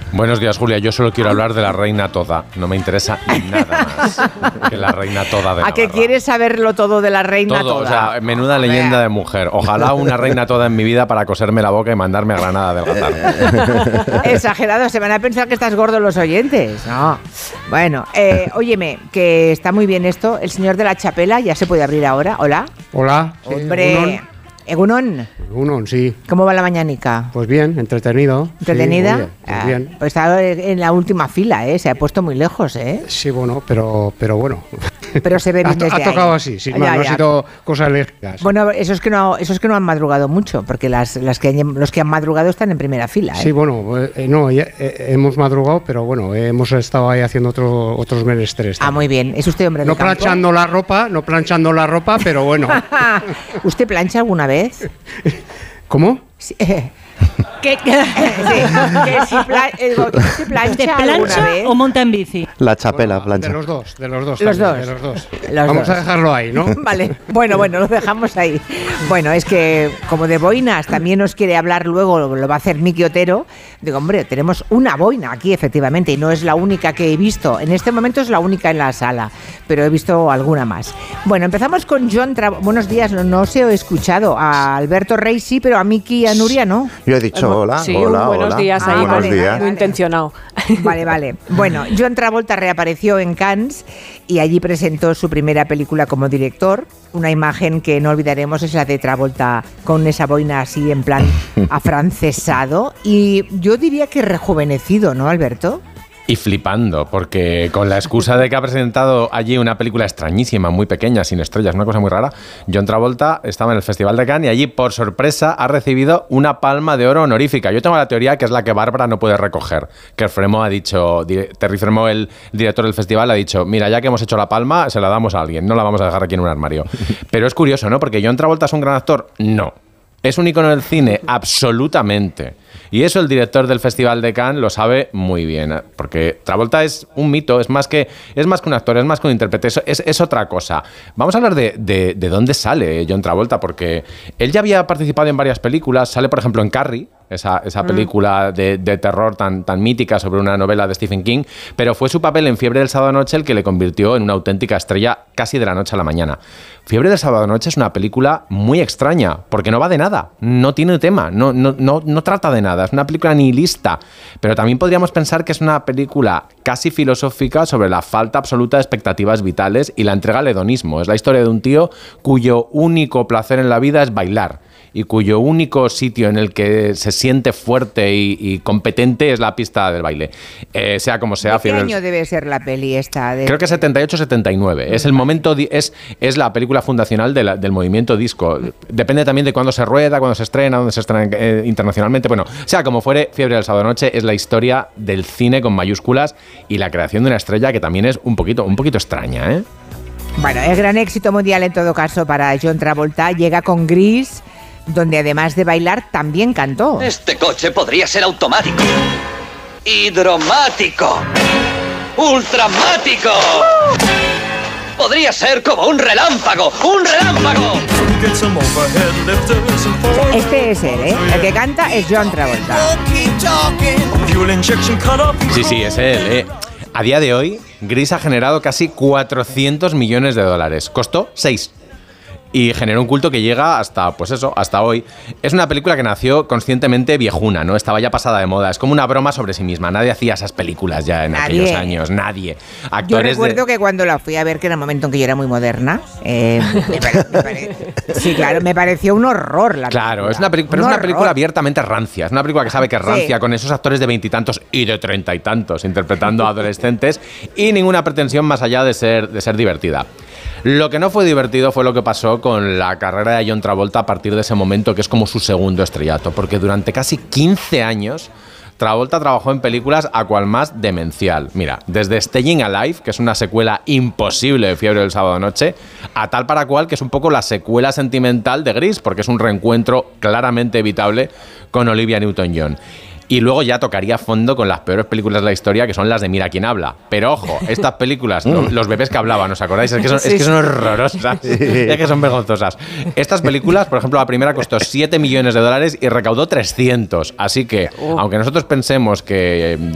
Buenos días, Julia. Yo solo quiero hablar de la reina toda. No me interesa nada más que la reina toda de Navarra. ¿A qué quieres saberlo todo de la reina todo, toda? O sea, menuda leyenda de mujer. Ojalá una reina toda en mi vida para coserme la boca y mandarme a Granada del Gatar. Exagerado, se van a pensar que estás gordo los oyentes. No. Bueno, óyeme, que está muy bien esto. El señor de la Chapela ya se puede abrir ahora. Hola. Hola. Hombre. Egunon. Egunon, sí. ¿Cómo va la mañanica? Pues bien, entretenido. ¿Entretenida? Sí, oye, pues bien. Pues está en la última fila, se ha puesto muy lejos, Sí, bueno, pero bueno. Pero se ve bien desde ha tocado ahí. así, sin más, no ha sido cosas alérgicas. Bueno, eso es que no han madrugado mucho, porque los que han madrugado están en primera fila. Sí, bueno, hemos madrugado, pero bueno, hemos estado ahí haciendo otros menesteres. Ah, muy bien. ¿Es usted hombre de campo? No planchando la ropa, pero bueno. ¿Usted plancha alguna vez? ¿Cómo? Sí. ¿Qué? Sí, ¿Usted plancha alguna vez? ¿O monta en bici? La Chapela plancha. De los dos. Los dos. Vamos a dejarlo ahí, ¿no? Vale, bueno, lo dejamos ahí. Bueno, es que como de boinas también nos quiere hablar luego, lo va a hacer Miki Otero. Digo, hombre, tenemos una boina aquí, efectivamente, y no es la única que he visto. En este momento es la única en la sala, pero he visto alguna más. Bueno, empezamos con John Travolta. Buenos días, no os he escuchado. A Alberto Rey sí, pero a Miki y a Nuria no. Yo he dicho hola. Sí, hola, buenos días ahí, buenos días. Muy intencionado. Vale. Bueno, John Travolta reapareció en Cannes y allí presentó su primera película como director. Una imagen que no olvidaremos es la de Travolta con esa boina así en plan afrancesado y yo diría que rejuvenecido, ¿no, Alberto? Y flipando, porque con la excusa de que ha presentado allí una película extrañísima, muy pequeña, sin estrellas, una cosa muy rara, John Travolta estaba en el Festival de Cannes y allí, por sorpresa, ha recibido una Palma de Oro honorífica. Yo tengo la teoría que es la que Bárbara no puede recoger, que Terry Fremont, el director del festival, ha dicho, mira, ya que hemos hecho la palma, se la damos a alguien, no la vamos a dejar aquí en un armario. Pero es curioso, ¿no? Porque John Travolta es un gran actor, no. ¿Es un ícono del cine? Absolutamente. Y eso el director del Festival de Cannes lo sabe muy bien, porque Travolta es un mito, es más que un actor, es más que un intérprete, es otra cosa. Vamos a hablar de dónde sale John Travolta, porque él ya había participado en varias películas, sale por ejemplo en Carrie, esa película de terror tan mítica sobre una novela de Stephen King, pero fue su papel en Fiebre del sábado noche el que le convirtió en una auténtica estrella casi de la noche a la mañana. Fiebre del sábado noche es una película muy extraña, porque no va de nada, no tiene tema, no trata de nada, es una película nihilista, pero también podríamos pensar que es una película casi filosófica sobre la falta absoluta de expectativas vitales y la entrega al hedonismo. Es la historia de un tío cuyo único placer en la vida es bailar y cuyo único sitio en el que se siente fuerte y competente es la pista del baile. Sea como sea. ¿De qué año debe ser la peli esta? Creo que 78-79. Es el momento, es la fundacional del movimiento disco. Depende también de cuándo se rueda, cuándo se estrena, dónde se estrena internacionalmente. Bueno, sea como fuere, Fiebre del sábado noche es la historia del cine con mayúsculas y la creación de una estrella que también es un poquito extraña, ¿eh? Bueno, el gran éxito mundial en todo caso para John Travolta llega con Grease, donde además de bailar también cantó. Este coche podría ser automático, hidromático, ultramático. Podría ser como un relámpago, ¡un relámpago! Este es él, ¿eh? El que canta es John Travolta. Sí, es él, ¿eh? A día de hoy, Grease ha generado casi 400 millones de dólares. Costó 6. Y generó un culto que llega hasta hoy. Es una película que nació conscientemente viejuna, ¿no? Estaba ya pasada de moda. Es como una broma sobre sí misma. Nadie hacía esas películas ya en aquellos años. Nadie. Yo recuerdo que cuando la fui a ver, que era el momento en que yo era muy moderna, sí, claro, me pareció un horror la Claro, película. es una película abiertamente rancia. Es una película que sabe que es rancia, sí, con esos actores de 20 y tantos y de 30 y tantos interpretando a adolescentes y ninguna pretensión más allá de ser divertida. Lo que no fue divertido fue lo que pasó con la carrera de John Travolta a partir de ese momento, que es como su segundo estrellato, porque durante casi 15 años Travolta trabajó en películas a cual más demencial. Mira, desde Staying Alive, que es una secuela imposible de Fiebre del sábado noche, a Tal para cual, que es un poco la secuela sentimental de Grease, porque es un reencuentro claramente evitable con Olivia Newton-John. Y luego ya tocaría fondo con las peores películas de la historia, que son las de Mira quién habla. Pero ojo, estas películas, los bebés que hablaban, ¿os acordáis? Es que son horrorosas, es que son vergonzosas. Estas películas, por ejemplo, la primera costó 7 millones de dólares y recaudó 300. Así que, aunque nosotros pensemos que